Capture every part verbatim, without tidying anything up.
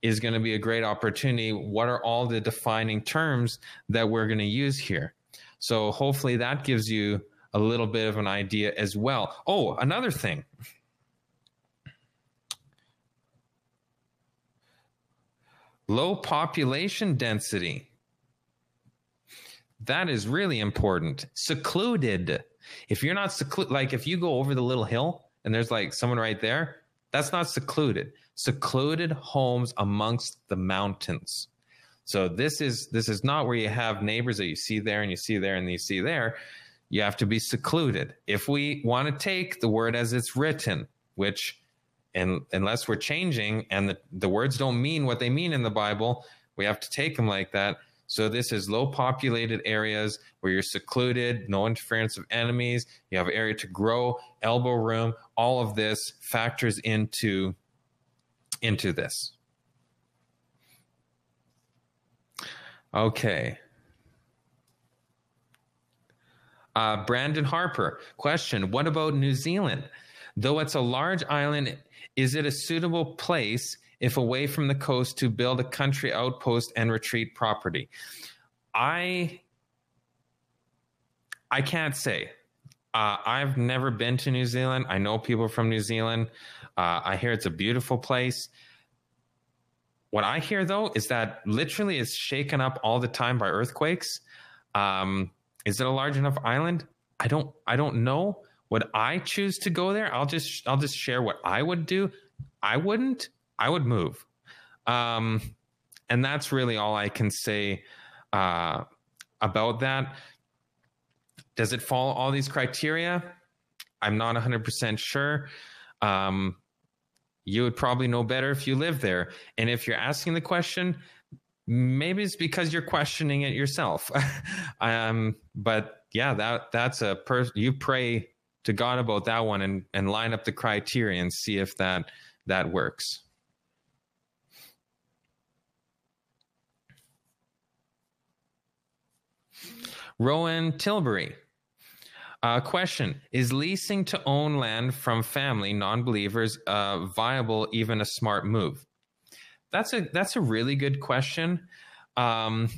is going to be a great opportunity. What are all the defining terms that we're going to use here? So hopefully that gives you a little bit of an idea as well. Oh, another thing. Low population density. That is really important. Secluded. If you're not secluded, like if you go over the little hill and there's like someone right there, that's not secluded. Secluded homes amongst the mountains. So this is this is not where you have neighbors that you see there and you see there and you see there. You have to be secluded. If we want to take the word as it's written, which and unless we're changing and the, the words don't mean what they mean in the Bible, we have to take them like that. So this is low populated areas where you're secluded, no interference of enemies, you have area to grow, elbow room, all of this factors into, into this. Okay. Uh, Brandon Harper, question, what about New Zealand? Though it's a large island, is it a suitable place if away from the coast to build a country outpost and retreat property? I I can't say. Uh, I've never been to New Zealand. I know people from New Zealand. Uh, I hear it's a beautiful place. What I hear, though, is that literally it's shaken up all the time by earthquakes. Um, is it a large enough island? I don't. I don't know. Would I choose to go there? I'll just. I'll just share what I would do. I wouldn't. I would move. Um, and that's really all I can say uh, about that. Does it follow all these criteria? I'm not one hundred percent sure. Um, you would probably know better if you live there. And if you're asking the question, maybe it's because you're questioning it yourself. um, but yeah, that that's a person. You pray to God about that one and, and line up the criteria and see if that that works. Rowan Tilbury. Uh, question, is leasing to own land from family, non-believers, uh, viable, even a smart move? That's a that's a really good question. Um,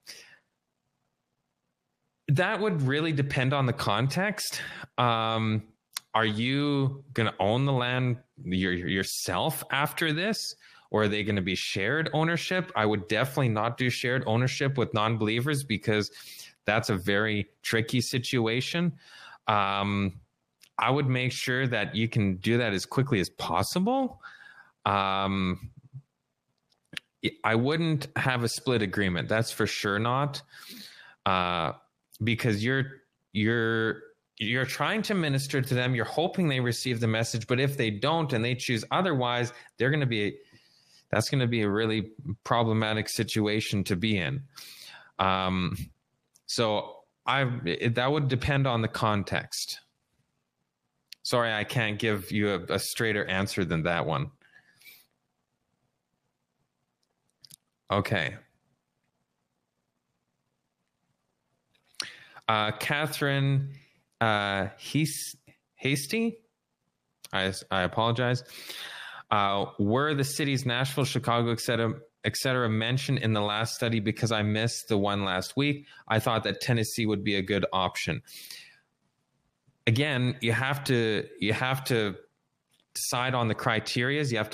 that would really depend on the context. Um, are you going to own the land your, yourself after this? Or are they going to be shared ownership? I would definitely not do shared ownership with non-believers because that's a very tricky situation. Um, I would make sure that you can do that as quickly as possible. Um, I wouldn't have a split agreement. That's for sure not, uh, because you're you're you're trying to minister to them. You're hoping they receive the message, but if they don't and they choose otherwise, they're going to be that's going to be a really problematic situation to be in. Um, So I it, that would depend on the context. Sorry, I can't give you a, a straighter answer than that one. Okay. Uh, Catherine uh, Hasty, I, I apologize. Uh, were the cities Nashville, Chicago, et cetera, et cetera, mentioned in the last study? Because I missed the one last week. I thought that Tennessee would be a good option. Again, you have to you have to decide on the criteria. You have